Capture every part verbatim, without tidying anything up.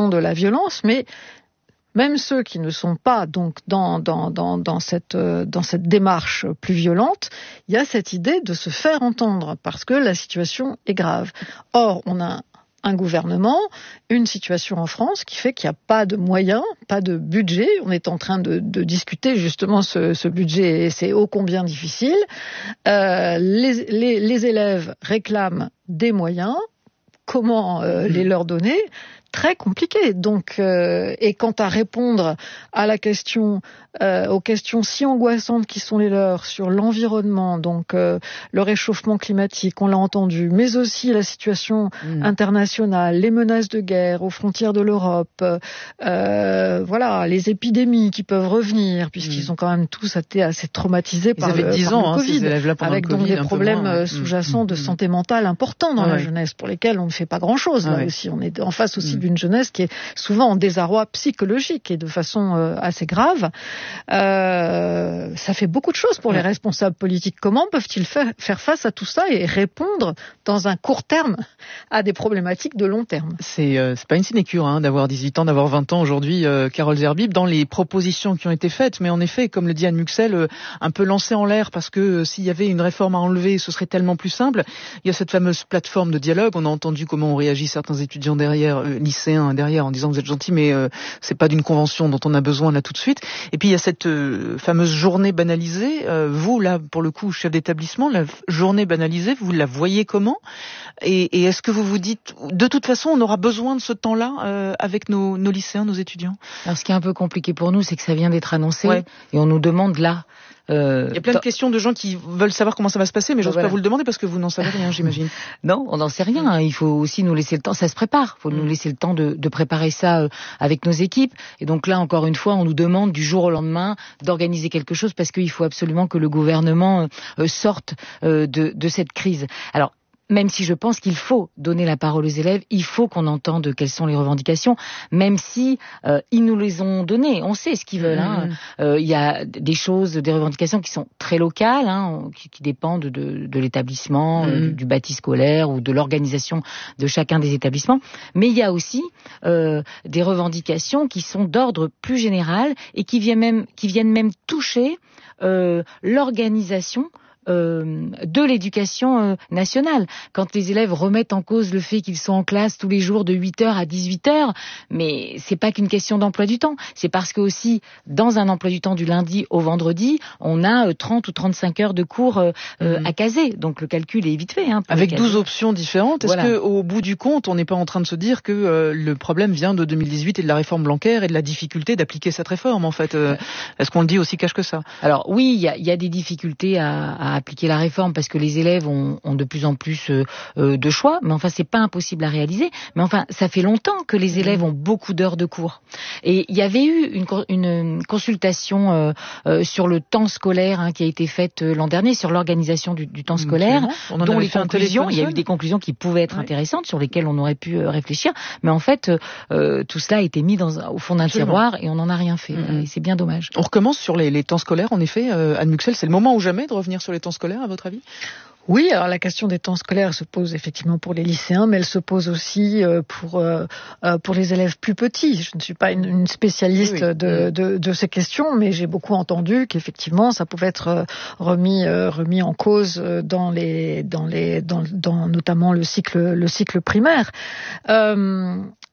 de la violence, mais même ceux qui ne sont pas donc dans dans dans dans cette euh, dans cette démarche plus violente, il y a cette idée de se faire entendre parce que la situation est grave. Or, on a un gouvernement, une situation en France qui fait qu'il n'y a pas de moyens, pas de budget. On est en train de, de discuter justement ce, ce budget et c'est ô combien difficile. Euh, les, les, les élèves réclament des moyens. Comment euh, les leur donner ? Très compliqué. Donc, euh, et quant à répondre à la question, euh, aux questions si angoissantes qui sont les leurs sur l'environnement, donc euh, le réchauffement climatique, on l'a entendu, mais aussi la situation mmh. internationale, les menaces de guerre aux frontières de l'Europe, euh, voilà, les épidémies qui peuvent revenir, puisqu'ils mmh. ont quand même tous été assez traumatisés Ils par le, par ans, le Covid, hein, avec le COVID, donc des problèmes moins, ouais. sous-jacents mmh. de santé mentale importants dans ah, la ouais. jeunesse, pour lesquels on ne fait pas grand-chose. Ah, là ouais. aussi, on est en face aussi mmh. d'une jeunesse qui est souvent en désarroi psychologique et de façon euh, assez grave. Euh, ça fait beaucoup de choses pour ouais. les responsables politiques. Comment peuvent-ils faire, faire face à tout ça et répondre dans un court terme à des problématiques de long terme ? C'est, euh, c'est pas une sinécure hein, d'avoir dix-huit ans, d'avoir vingt ans aujourd'hui, euh, Carole Zerbib, dans les propositions qui ont été faites. Mais en effet, comme le dit Anne Muxel, euh, un peu lancé en l'air parce que euh, s'il y avait une réforme à enlever, ce serait tellement plus simple. Il y a cette fameuse plateforme de dialogue. On a entendu comment ont réagi certains étudiants derrière, euh, lycéens derrière, en disant vous êtes gentil, mais euh, c'est pas d'une convention dont on a besoin là tout de suite. Et puis il y a cette euh, fameuse journée banalisée. Euh, vous là, pour le coup, chef d'établissement, la journée banalisée, vous la voyez comment ? et, et est-ce que vous vous dites, de toute façon, on aura besoin de ce temps-là euh, avec nos, nos lycéens, nos étudiants ? Alors ce qui est un peu compliqué pour nous, c'est que ça vient d'être annoncé ouais. et on nous demande là. Euh, il y a plein de questions de gens qui veulent savoir comment ça va se passer, mais j'ose voilà. pas vous le demander parce que vous n'en savez rien, j'imagine. Non, on n'en sait rien. Hein. Il faut aussi nous laisser le temps. Ça se prépare. Il faut mmh. nous laisser le temps de, de préparer ça euh, avec nos équipes. Et donc là, encore une fois, on nous demande du jour au lendemain d'organiser quelque chose parce qu'il faut absolument que le gouvernement euh, sorte euh, de, de cette crise. Alors, même si je pense qu'il faut donner la parole aux élèves, il faut qu'on entende quelles sont les revendications, même si euh, ils nous les ont données. On sait ce qu'ils veulent. Hein. Mmh. Euh, il y a des choses, des revendications qui sont très locales, hein, qui, qui dépendent de, de l'établissement, mmh. euh, du, du bâti scolaire ou de l'organisation de chacun des établissements. Mais il y a aussi euh, des revendications qui sont d'ordre plus général et qui viennent même, qui viennent même toucher euh, l'organisation Euh, de l'éducation euh, nationale. Quand les élèves remettent en cause le fait qu'ils sont en classe tous les jours de huit heures à dix-huit heures, mais c'est pas qu'une question d'emploi du temps, c'est parce que aussi dans un emploi du temps du lundi au vendredi, on a euh, trente ou trente-cinq heures de cours euh, mmh. à caser. Donc le calcul est vite fait. Hein, avec douze options différentes, est-ce voilà. qu'au bout du compte, on n'est pas en train de se dire que euh, le problème vient de deux mille dix-huit et de la réforme Blanquer et de la difficulté d'appliquer cette réforme en fait euh, est-ce qu'on le dit aussi cache que ça ? Alors oui, il y a, y a des difficultés à, à appliquer la réforme parce que les élèves ont, ont de plus en plus euh, de choix, mais enfin c'est pas impossible à réaliser. Mais enfin ça fait longtemps que les élèves ont beaucoup d'heures de cours. Et il y avait eu une, une consultation euh, euh, sur le temps scolaire hein, qui a été faite euh, l'an dernier sur l'organisation du, du temps scolaire, on en dont les fait conclusions, il y a eu des conclusions qui pouvaient être ouais. intéressantes sur lesquelles on aurait pu euh, réfléchir. Mais en fait euh, tout cela a été mis dans, au fond d'un Absolument. tiroir et on n'en a rien fait. Mm-hmm. Et c'est bien dommage. On recommence sur les, les temps scolaires. En effet, euh, Anne Muxel, c'est le moment ou jamais de revenir sur les temps scolaires, à votre avis ? Oui, alors la question des temps scolaires se pose effectivement pour les lycéens, mais elle se pose aussi pour euh, pour les élèves plus petits. Je ne suis pas une, une spécialiste oui, oui. De, de de ces questions, mais j'ai beaucoup entendu qu'effectivement ça pouvait être remis euh, remis en cause dans les dans les dans, dans notamment le cycle le cycle primaire. Euh,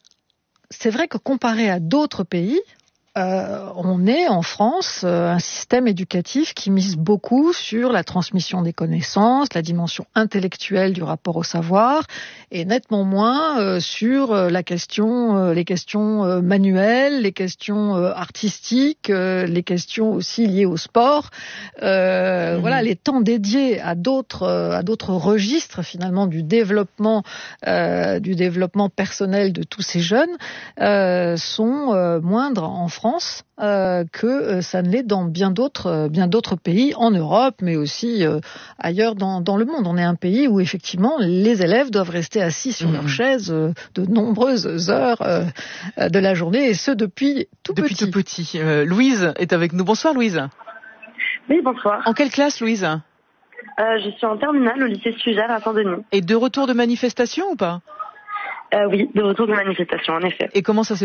c'est vrai que comparé à d'autres pays, Euh, on est en France euh, un système éducatif qui mise beaucoup sur la transmission des connaissances, la dimension intellectuelle du rapport au savoir, et nettement moins euh, sur euh, la question, euh, les questions euh, manuelles, les questions euh, artistiques, euh, les questions aussi liées au sport. Euh, mmh. Voilà, les temps dédiés à d'autres, euh, à d'autres registres finalement du développement, euh, du développement personnel de tous ces jeunes euh, sont euh, moindres en France. Euh, que euh, ça ne l'est dans bien d'autres, euh, bien d'autres pays en Europe, mais aussi euh, ailleurs dans, dans le monde. On est un pays où effectivement les élèves doivent rester assis sur mmh. leur chaise euh, de nombreuses heures euh, de la journée, et ce depuis tout depuis petit. Depuis tout petit. Euh, Louise est avec nous. Bonsoir Louise. Oui, bonsoir. En quelle classe Louise ? euh, Je suis en terminale au lycée Sugère à Saint-Denis. Et de retour de manifestation ou pas ? euh, Oui, de retour de manifestation en effet. Et comment ça s'est